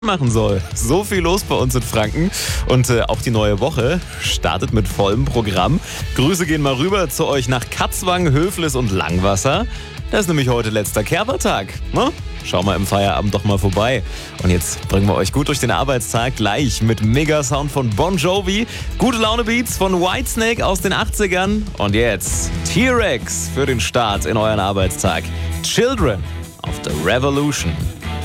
machen soll. So viel los bei uns in Franken und auch die neue Woche startet mit vollem Programm. Grüße gehen mal rüber zu euch nach Katzwang, Höflis und Langwasser. Da ist nämlich heute letzter Kerbertag. Ne? Schau mal im Feierabend doch mal vorbei. Und jetzt bringen wir euch gut durch den Arbeitstag gleich mit Mega-Sound von Bon Jovi, gute Laune-Beats von Whitesnake aus den 80ern und jetzt T-Rex für den Start in euren Arbeitstag. Children of the Revolution.